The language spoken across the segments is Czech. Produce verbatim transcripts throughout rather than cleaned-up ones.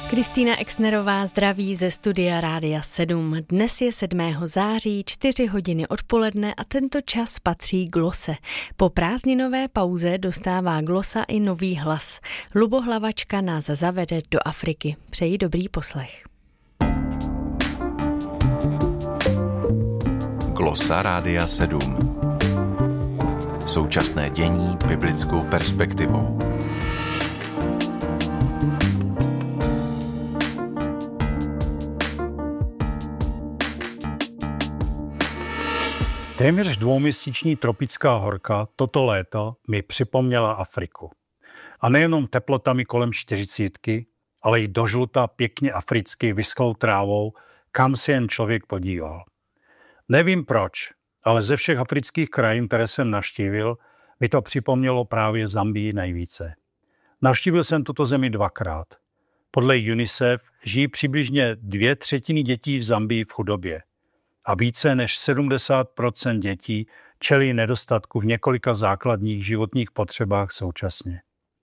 Kristýna Exnerová zdraví ze studia Rádia sedm. Dnes je sedmého září, čtyři hodiny odpoledne a tento čas patří Glose. Po prázdninové pauze dostává Glosa i nový hlas. Lubohlavačka nás zavede do Afriky. Přeji dobrý poslech. Glosa Rádia sedm. Současné dění biblickou perspektivou. Téměř dvouměsíční tropická horka toto léto mi připomněla Afriku. A nejenom teplotami kolem čtyřicítky, ale i dožluta pěkně africky vyschlou trávou, kam se jen člověk podíval. Nevím proč, ale ze všech afrických krajin, které jsem navštívil, mi to připomnělo právě Zambii nejvíce. Navštívil jsem tuto zemi dvakrát. Podle UNICEF žijí přibližně dvě třetiny dětí v Zambii v chudobě. A více než sedmdesát procent dětí čelí nedostatku v několika základních životních potřebách současně.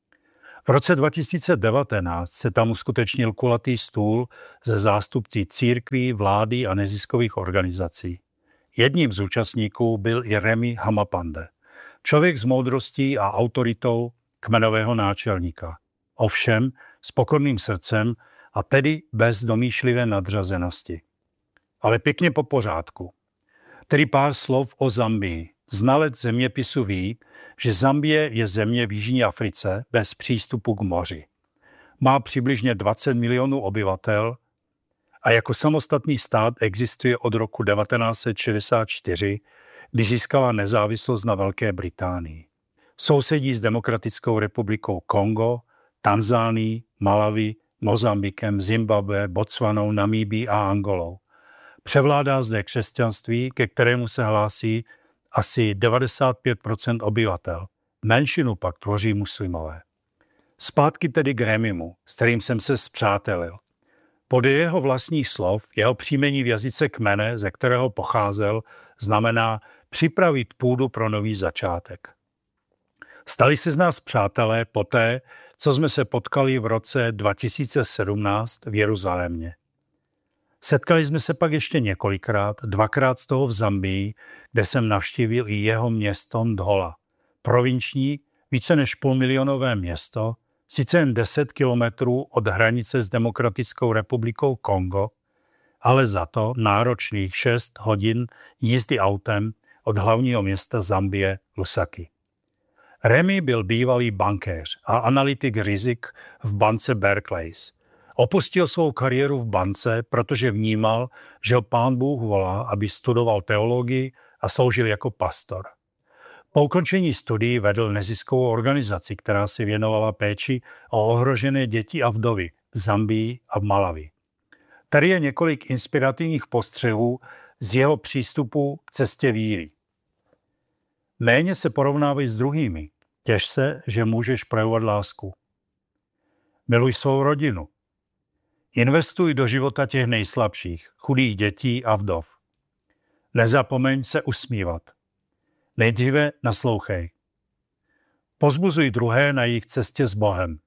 V roce dva tisíce devatenáct se tam uskutečnil kulatý stůl se zástupci církví, vlády a neziskových organizací. Jedním z účastníků byl i Remi Hamapande, člověk s moudrostí a autoritou kmenového náčelníka. Ovšem s pokorným srdcem a tedy bez domýšlivé nadřazenosti. Ale pěkně po pořádku. Tedy pár slov o Zambii. Znalec zeměpisu ví, že Zambie je země v Jižní Africe bez přístupu k moři. Má přibližně dvacet milionů obyvatel a jako samostatný stát existuje od roku devatenáct set šedesát čtyři, kdy získala nezávislost na Velké Británii. Sousedí s Demokratickou republikou Kongo, Tanzánií, Malawi, Mozambikem, Zimbabwe, Botswanou, Namíbií a Angolou. Převládá zde křesťanství, ke kterému se hlásí asi devadesát pět procent obyvatel. Menšinu pak tvoří muslimové. Zpátky tedy k Remimu, s kterým jsem se spřátelil. Podle jeho vlastních slov, jeho příjmení v jazyce kmene, ze kterého pocházel, znamená připravit půdu pro nový začátek. Stali se z nás přátelé poté, co jsme se potkali v roce dva tisíce sedmnáct v Jeruzalémě. Setkali jsme se pak ještě několikrát, dvakrát z toho v Zambii, kde jsem navštívil i jeho město Ndhola. Provinční, více než půlmilionové město, sice jen deset kilometrů od hranice s Demokratickou republikou Kongo, ale za to náročných šest hodin jízdy autem od hlavního města Zambie Lusaki. Remi byl bývalý bankéř a analytik rizik v bance Barclays. Opustil svou kariéru v bance, protože vnímal, že ho Pán Bůh volá, aby studoval teologii a sloužil jako pastor. Po ukončení studií vedl neziskovou organizaci, která se věnovala péči o ohrožené děti a vdovy v Zambii a v Malawi. Tady je několik inspirativních postřehů z jeho přístupu k cestě víry. Méně se porovnávej s druhými. Těš se, že můžeš projevovat lásku. Miluj svou rodinu. Investuj do života těch nejslabších, chudých dětí a vdov. Nezapomeň se usmívat. Nejdříve naslouchej. Pozbuzuj druhé na jejich cestě s Bohem.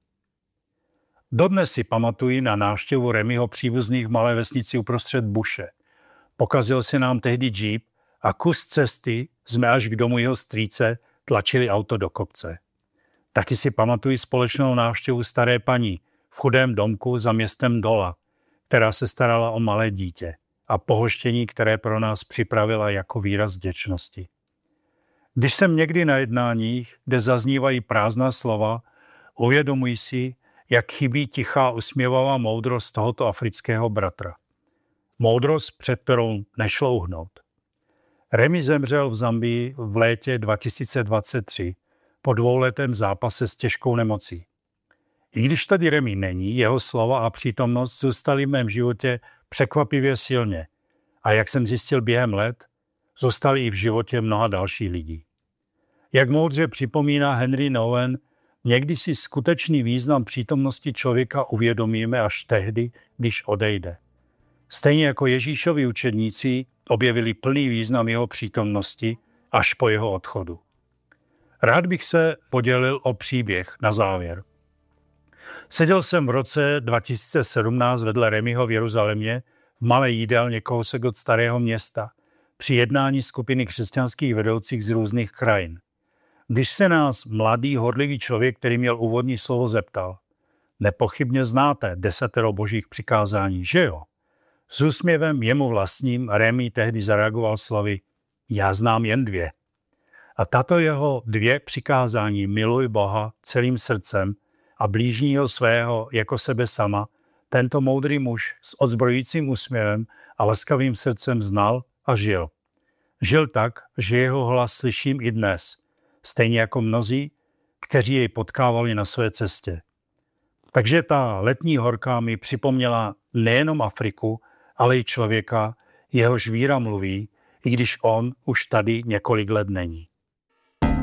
Dodnes si pamatuji na návštěvu Remiho příbuzných v malé vesnici uprostřed buše. Pokazil se nám tehdy džíp a kus cesty jsme až k domu jeho strýce tlačili auto do kopce. Taky si pamatuji společnou návštěvu staré paní v chudém domku za městem Dola, která se starala o malé dítě a pohoštění, které pro nás připravila jako výraz vděčnosti. Když jsem někdy na jednáních, kde zaznívají prázdná slova, uvědomuji si, jak chybí tichá usměvavá moudrost tohoto afrického bratra. Moudrost, před kterou nešlo uhnout. Remi zemřel v Zambii v létě dva tisíce dvacet tři po dvouletém zápase s těžkou nemocí. I když tady Remi není, jeho slova a přítomnost zůstaly v mém životě překvapivě silně a jak jsem zjistil během let, zůstaly i v životě mnoha dalších lidí. Jak moudře připomíná Henry Nouwen, někdy si skutečný význam přítomnosti člověka uvědomíme až tehdy, když odejde. Stejně jako Ježíšovi učedníci objevili plný význam jeho přítomnosti až po jeho odchodu. Rád bych se podělil o příběh na závěr. Seděl jsem v roce dva tisíce sedmnáct vedle Remyho v Jeruzalémě v malé jídelně kousek od Starého města při jednání skupiny křesťanských vedoucích z různých krajin. Když se nás mladý, horlivý člověk, který měl úvodní slovo, zeptal: nepochybně znáte desatero božích přikázání, že jo? S úsměvem jemu vlastním Remy tehdy zareagoval slovy: já znám jen dvě. A tato jeho dvě přikázání, miluj Boha celým srdcem a blížního svého jako sebe sama, tento moudrý muž s odzbrojujícím úsměvem a laskavým srdcem znal a žil. Žil tak, že jeho hlas slyším i dnes, stejně jako mnozí, kteří jej potkávali na své cestě. Takže ta letní horka mi připomněla nejenom Afriku, ale i člověka, jehož víra mluví, i když on už tady několik let není.